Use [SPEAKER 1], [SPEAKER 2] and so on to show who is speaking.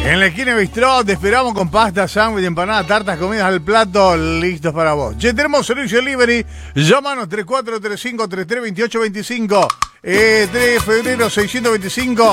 [SPEAKER 1] En la esquina Bistró te esperamos con pasta, sándwich, empanada, tartas, comidas al plato, listos para vos. Che, tenemos servicio delivery. Llámanos 3435-332825. 3 de febrero 625.